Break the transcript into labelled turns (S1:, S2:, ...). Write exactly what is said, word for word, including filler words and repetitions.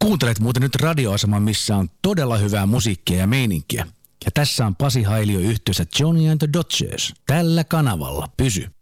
S1: Kuuntelet muuten nyt radioaseman, missä on todella hyvää musiikkia ja meininkiä. Ja tässä on Pasi Hailio yhtyeessä Johnny and the Dodgers. Tällä kanavalla. Pysy.